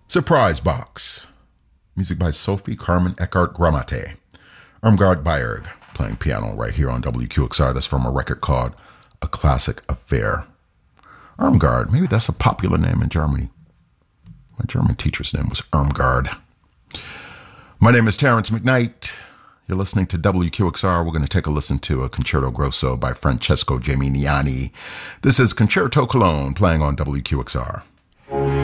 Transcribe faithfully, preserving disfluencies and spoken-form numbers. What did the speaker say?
Surprise Box. Music by Sophie Carmen Eckart Gramate. Irmgard Bayerg playing piano right here on W Q X R. That's from a record called A Classic Affair. Irmgard, maybe that's a popular name in Germany. My German teacher's name was Irmgard. My name is Terrence McKnight. You're listening to W Q X R. We're going to take a listen to a Concerto Grosso by Francesco Geminiani. This is Concerto Cologne playing on W Q X R.